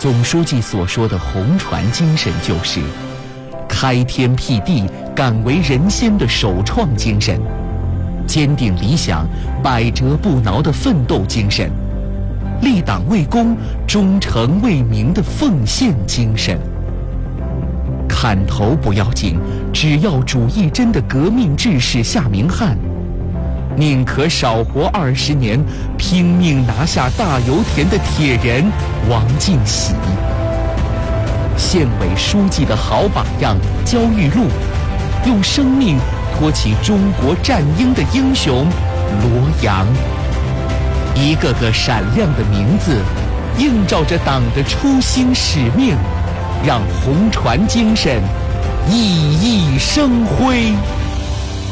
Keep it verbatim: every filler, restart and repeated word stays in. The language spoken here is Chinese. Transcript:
总书记所说的红船精神，就是开天辟地、敢为人先的首创精神，坚定理想、百折不挠的奋斗精神，立党为公、忠诚为民的奉献精神。砍头不要紧，只要主义真的革命志士夏明翰，宁可少活二十年，拼命拿下大油田的铁人王进喜。县委书记的好榜样焦裕禄，用生命托起中国战鹰的英雄罗阳。一个个闪亮的名字，映照着党的初心使命，让红船精神熠熠生辉。